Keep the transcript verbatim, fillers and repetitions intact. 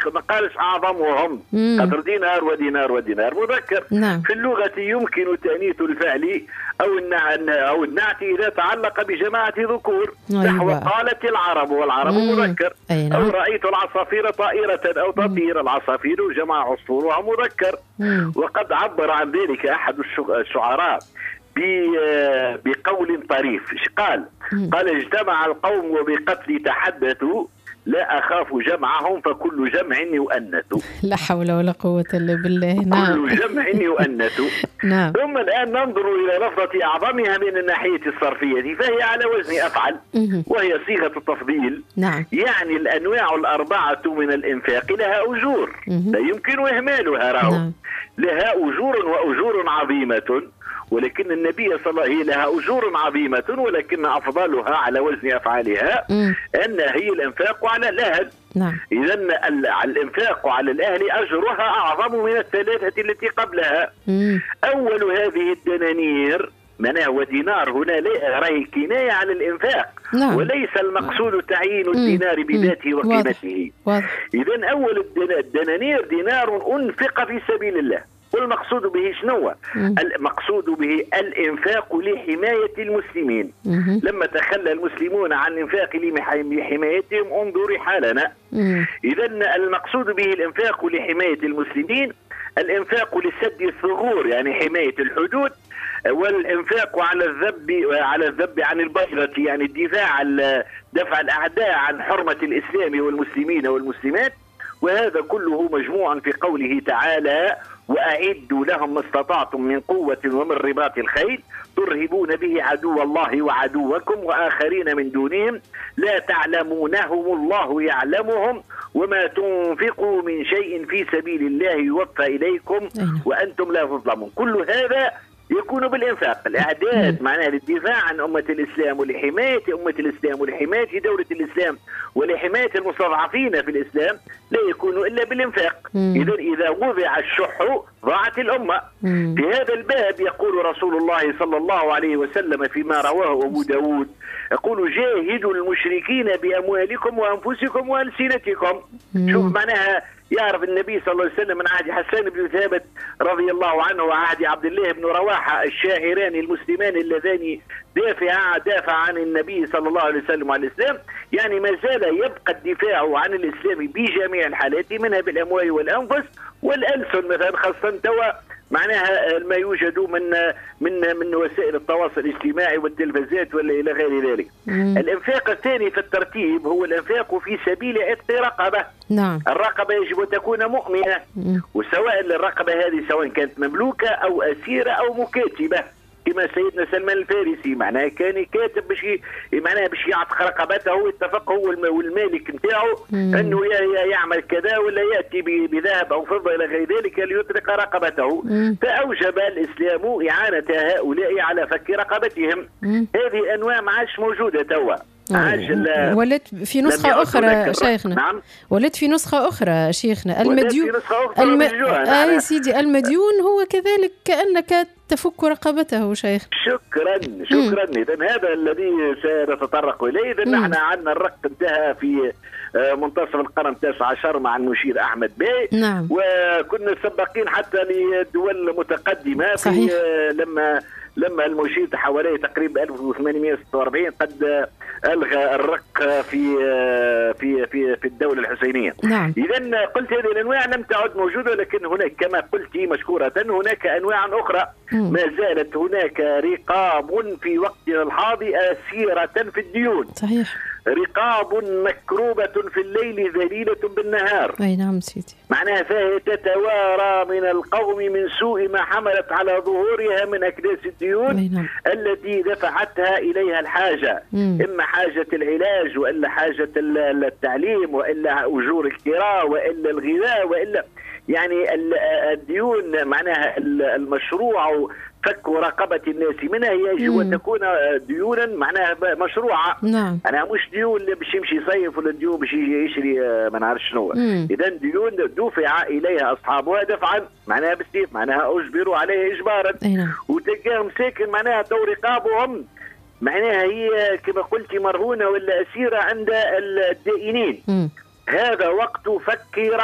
ما قالش أعظمهم، قدر دينار ودينار ودينار مذكر. نعم. في اللغة يمكن تأنيث الفعل أو أو النعت إذا تعلق بجماعة ذكور، نحو قالت العرب والعرب مذكر، نعم. أو رأيت العصافير طائرة أو تطير، العصافير جمع عصفورها مذكر. مم. وقد عبر عن ذلك أحد الشعراء بقول طريف. ايش قال؟ قال اجتمع القوم وبقتل تحدثوا، لا أخاف جمعهم فكل جمع يؤنث. لا حول ولا قوة إلا بالله. نعم. كل جمع يؤنث. نعم. ثم الآن ننظر إلى لفظة أعظمها من الناحية الصرفية، فهي على وزن أفعل، وهي صيغة التفضيل. نعم. يعني الأنواع الأربعة من الإنفاق لها أجور لا يمكن إهمالها، راهو نعم. لها أجور وأجور عظيمة، ولكن النبي صلى الله عليه وسلم لها أجور عظيمة ولكن أفضلها على وزن أفعالها أن هي الإنفاق على الأهل. نعم. إذا الإنفاق على الأهل أجرها أعظم من الثلاثة التي قبلها. مم. أول هذه الدنانير مناه ودينار هنا راهي كناية على الإنفاق. نعم. وليس المقصود تعيين الدينار بذاته وقيمته. إذا أول الدنانير دينار أنفق في سبيل الله، والمقصود به شنو؟ المقصود به الإنفاق لحماية المسلمين. مم. لما تخلى المسلمون عن الإنفاق لحمايتهم انظروا حالنا. إذا المقصود به الإنفاق لحماية المسلمين، الإنفاق لسد الثغور يعني حماية الحدود، والإنفاق على الذب على الذب عن البغية يعني الدفاع عن دفع الأعداء عن حرمة الإسلام والمسلمين والمسلمات. وهذا كله مجموعا في قوله تعالى: وأعدوا لهم ما استطعتم من قوة ومن رباط الخيل ترهبون به عدو الله وعدوكم وآخرين من دونهم لا تعلمونهم الله يعلمهم وما تنفقوا من شيء في سبيل الله يوفى إليكم وأنتم لا تظلمون. كل هذا يكون بالإنفاق، الإعداد معناها للدفاع عن أمة الإسلام ولحماية أمة الإسلام ولحماية دولة الإسلام ولحماية المستضعفين في الإسلام لا يكون إلا بالإنفاق. إذا إذا وضع الشح ضاعت الأمة. مم. في هذا الباب يقول رسول الله صلى الله عليه وسلم فيما رواه أبو داود يقول: جاهدوا المشركين بأموالكم وأنفسكم وألسنتكم. مم. شوف معناها يعرف النبي صلى الله عليه وسلم من عهد حسان بن ثابت رضي الله عنه وعهد عبد الله بن رواحة الشاعران المسلمان اللذان دافع دافع عن النبي صلى الله عليه وسلم وعن الإسلام، يعني ما زال يبقى الدفاع عن الإسلام بجميع الحالات منها بالأموال والأنفس والألسن مثلا، خاصة توا معناها ما يوجد من من من وسائل التواصل الاجتماعي والتلفزيات ولا الى غير ذلك. مم. الانفاق الثاني في الترتيب هو الانفاق في سبيل عتق رقبه. نعم. الرقبه يجب ان تكون مؤمنه. مم. وسواء الرقبه هذه سواء كانت مملوكه او اسيره او مكاتبه، كما سيدنا سلمان الفارسي معناها كان كاتب باش معناها باش يعتق رقبته، اتفق هو والمالك نتاعو انه يعمل كذا ولا ياتي بذهب او فضه الى غير ذلك ليطلق رقبته. مم. فاوجب الاسلام اعانه هؤلاء على فك رقبتهم. مم. هذه انواع ما عادش موجوده توا. ولد في نسخة أخرى شيخنا. نعم. ولد في نسخة أخرى شيخنا المديون. الم... آه يا سيدي المديون هو كذلك كأنك تفك رقبته شيخ. شكرا شكرا. إذن هذا الذي سنتطرق إليه. إذن نحن عندنا الرق انتهى في منتصف القرن التاسع عشر مع المشير أحمد بي. نعم. وكنا سباقين حتى لدول متقدمة. صحيح. في لما لما المشير حوالي تقريبا ألف وثمانمئة وستة وأربعين قد ألغى الرق في في في في الدولة الحسينية. نعم. إذا قلت هذه الأنواع لم تعد موجودة، لكن هناك كما قلت مشكورة هناك أنواع أخرى. مم. ما زالت هناك رقاب في وقتنا الحاضر أسيرة في الديون. صحيح. رقاب مكروبة في الليل ذليلة بالنهار. أي نعم سيدي. معناها فهي تتوارى من القوم من سوء ما حملت على ظهورها من أكداس الديون. أي نعم. التي دفعتها إليها الحاجة. مم. إما حاجة العلاج وإلا حاجة التعليم وإلا أجور الكراء وإلا الغذاء وإلا يعني الديون معناها المشروع فك رقبة الناس منها يجب أن تكون ديونا معناها مشروعة. نعم. أنا مش ديون اللي باش يمشي يصيف ولا ديون باش يشري ما نعرف شنو. إذا ديون دفع إليها أصحابها دفعا معناها بالسيف معناها أجبروا عليها إجبارا. وتلقاهم ساكن معناها تو رقابهم معناها هي كما قلت مرهونة ولا أسيرة عند الدائنين. مم. هذا وقت فك